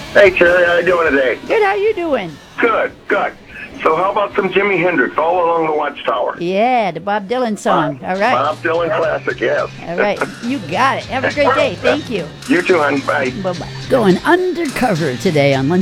Hey, Terry, how you doing today? Good, how you doing? Good, good. So how about some Jimi Hendrix, All Along the Watchtower? Yeah, the Bob Dylan song. All right. Bob Dylan classic, yes. All right. You got it. Have a great day. Thank you. You too, hon. Bye. Bye-bye. Going undercover today on Lunch